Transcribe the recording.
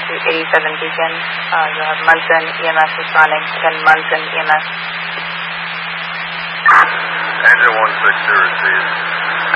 to 87 Beacon. You have Munson, EMS responding. Again, Munson, EMS. Engine 160 received.